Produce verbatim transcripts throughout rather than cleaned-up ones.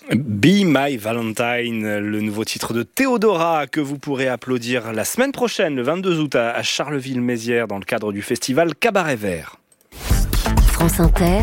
Be My Valentine, le nouveau titre de Théodora que vous pourrez applaudir la semaine prochaine, le vingt-deux août, à Charleville-Mézières, dans le cadre du festival Cabaret Vert. France Inter,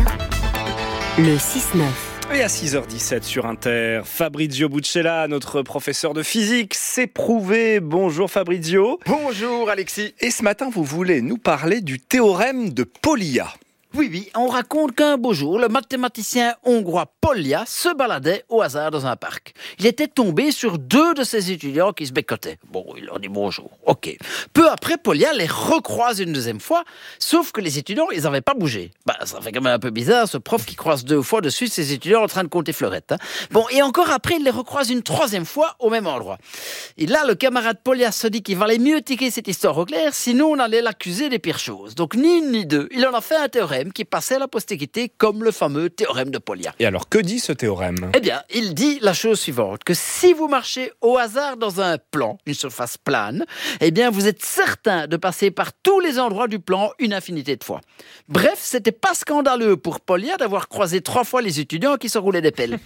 le six neuf. Et à six heures dix-sept sur Inter, Fabrizio Buccella, notre professeur de physique, s'est prouvé. Bonjour Fabrizio. Bonjour Alexis. Et ce matin, vous voulez nous parler du théorème de Polya. Oui, oui, on raconte qu'un beau jour, le mathématicien hongrois Polya se baladait au hasard dans un parc. Il était tombé sur deux de ses étudiants qui se bécotaient. Bon, il leur dit bonjour, ok. Peu après, Polya les recroise une deuxième fois, sauf que les étudiants, ils n'avaient pas bougé. Bah, ça fait quand même un peu bizarre, ce prof qui croise deux fois de suite ses étudiants en train de compter fleurettes. Hein. Bon, et encore après, il les recroise une troisième fois au même endroit. Et là, le camarade Polya se dit qu'il valait mieux tiquer cette histoire au clair, sinon on allait l'accuser des pires choses. Donc, ni une ni deux, il en a fait un théorème qui passait à la postérité comme le fameux théorème de Polya. Et alors, que dit ce théorème ? Eh bien, il dit la chose suivante, que si vous marchez au hasard dans un plan, une surface plane, eh bien, vous êtes certain de passer par tous les endroits du plan une infinité de fois. Bref, c'était pas scandaleux pour Polya d'avoir croisé trois fois les étudiants qui se roulaient des pelles.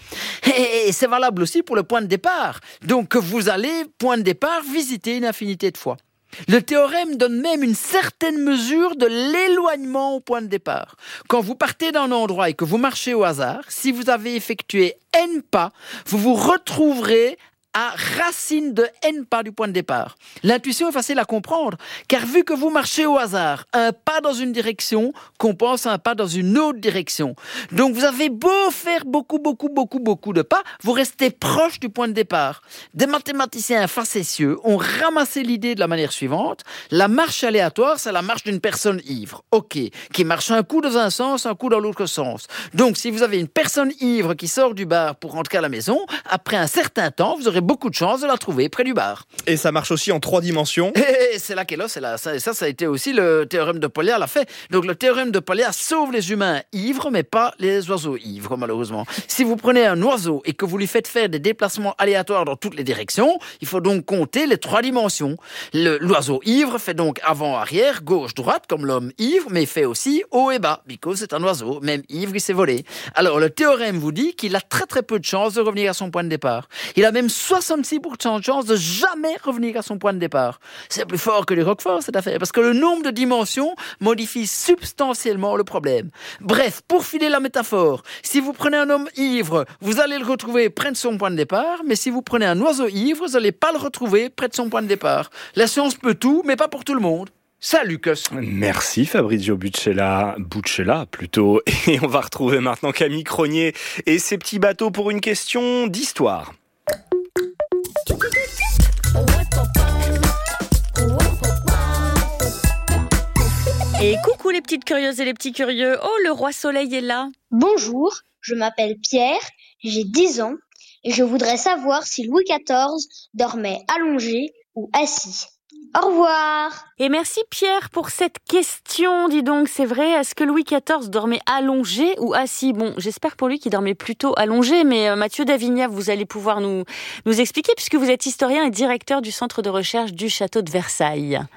Et c'est valable aussi pour le point de départ. Donc, vous allez, point de départ, visiter une infinité de fois. Le théorème donne même une certaine mesure de l'éloignement au point de départ. Quand vous partez d'un endroit et que vous marchez au hasard, si vous avez effectué n pas, vous vous retrouverez à racine de n pas du point de départ. L'intuition est facile à comprendre, car vu que vous marchez au hasard, un pas dans une direction compense un pas dans une autre direction. Donc vous avez beau faire beaucoup, beaucoup, beaucoup, beaucoup de pas, vous restez proche du point de départ. Des mathématiciens facétieux ont ramassé l'idée de la manière suivante. La marche aléatoire, c'est la marche d'une personne ivre. Ok, qui marche un coup dans un sens, un coup dans l'autre sens. Donc si vous avez une personne ivre qui sort du bar pour rentrer à la maison, après un certain temps, vous aurez beaucoup de chance de la trouver près du bar. Et ça marche aussi en trois dimensions. Et c'est là qu'elle a, c'est là. Ça, ça, ça a été aussi le théorème de Polya l'a fait. Donc le théorème de Polya sauve les humains ivres, mais pas les oiseaux ivres, malheureusement. Si vous prenez un oiseau et que vous lui faites faire des déplacements aléatoires dans toutes les directions, il faut donc compter les trois dimensions. Le, l'oiseau ivre fait donc avant-arrière, gauche-droite, comme l'homme ivre, mais il fait aussi haut et bas, because c'est un oiseau, même ivre, il s'est volé. Alors le théorème vous dit qu'il a très très peu de chances de revenir à son point de départ. Il a même soixante-six pour cent de chance de jamais revenir à son point de départ. C'est plus fort que les Roquefort, cette affaire, parce que le nombre de dimensions modifie substantiellement le problème. Bref, pour filer la métaphore, si vous prenez un homme ivre, vous allez le retrouver près de son point de départ, mais si vous prenez un oiseau ivre, vous n'allez pas le retrouver près de son point de départ. La science peut tout, mais pas pour tout le monde. Salut, Cos. Merci Fabrizio Buccella, Buccella plutôt. Et on va retrouver maintenant Camille Cronier et ses petits bateaux pour une question d'histoire. Et coucou les petites curieuses et les petits curieux. Oh, le roi soleil est là. Bonjour, je m'appelle Pierre, j'ai dix ans et je voudrais savoir si Louis quatorze dormait allongé ou assis. Au revoir. Et merci Pierre pour cette question. Dis donc, c'est vrai, est-ce que Louis quatorze dormait allongé ou assis ? Bon, j'espère pour lui qu'il dormait plutôt allongé, mais euh, Mathieu Davigna, vous allez pouvoir nous, nous expliquer puisque vous êtes historien et directeur du centre de recherche du château de Versailles.